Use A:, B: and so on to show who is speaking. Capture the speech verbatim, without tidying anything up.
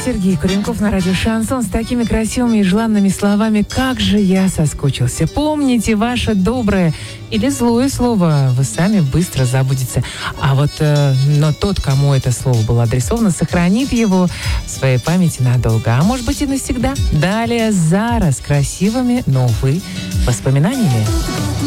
A: Сергей Куренков на радио «Шансон» с такими красивыми и желанными словами «Как же я соскучился». Помните, ваше доброе или злое слово вы сами быстро забудете. А вот э, но тот, кому это слово было адресовано, сохранит его в своей памяти надолго. А может быть и навсегда. Далее Зара с красивыми, но, увы, воспоминаниями.